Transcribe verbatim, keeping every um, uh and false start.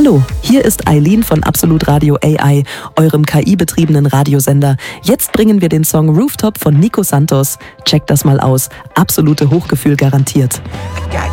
Hallo, hier ist Eileen von Absolut Radio A I, eurem K I-betriebenen Radiosender. Jetzt bringen wir den Song Rooftop von Nico Santos. Checkt das mal aus. Absolute Hochgefühl garantiert.